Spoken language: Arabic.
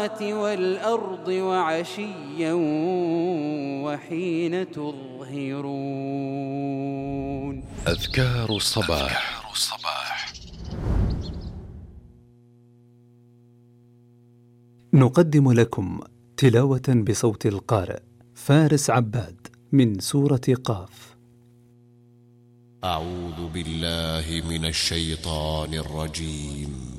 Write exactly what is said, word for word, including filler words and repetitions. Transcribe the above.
والأرض وعشيا وحين تظهرون. أذكار الصباح. نقدم لكم تلاوة بصوت القارئ فارس عباد من سورة قاف. أعوذ بالله من الشيطان الرجيم.